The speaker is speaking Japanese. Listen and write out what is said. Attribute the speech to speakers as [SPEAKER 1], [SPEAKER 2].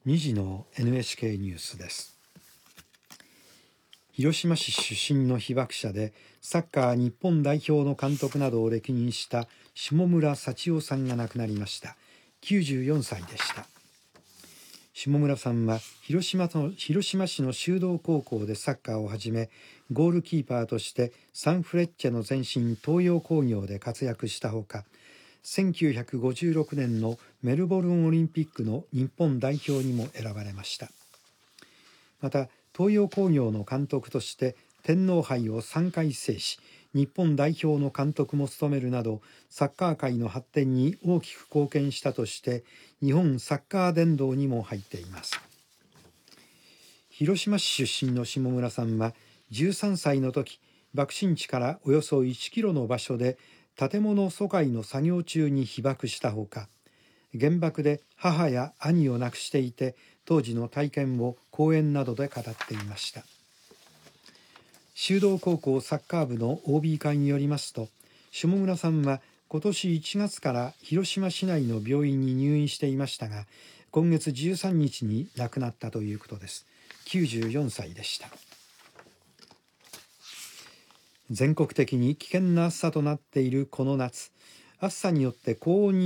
[SPEAKER 1] 2時の NHK ニュースです。広島市出身の被爆者でサッカー日本代表の監督などを歴任した下村幸男さんが亡くなりました。94歳でした。下村さんは広島市の修道高校でサッカーを始め、ゴールキーパーとしてサンフレッチェの前身東洋工業で活躍したほか、1956年のメルボルンオリンピックの日本代表にも選ばれました。また東洋工業の監督として天皇杯を3回制し、日本代表の監督も務めるなどサッカー界の発展に大きく貢献したとして日本サッカー殿堂にも入っています。広島市出身の下村さんは13歳の時、爆心地からおよそ1キロの場所で建物疎開の作業中に被爆したほか、原爆で母や兄を亡くしていて当時の体験を講演などで語っていました。修道高校サッカー部の OB 会によりますと、下村さんは今年1月から広島市内の病院に入院していましたが、今月13日に亡くなったということです。94歳でした。全国的に危険な暑さとなっているこの夏、暑さによって高温に